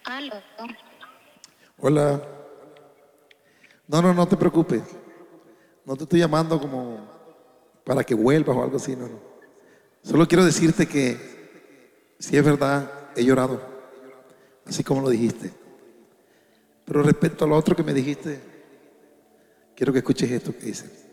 Aló. Hola. No te preocupes. No te estoy llamando como para que vuelvas o algo así, no. Solo quiero decirte que si es verdad, he llorado, así como lo dijiste. Pero respecto a lo otro que me dijiste, quiero que escuches esto que dice.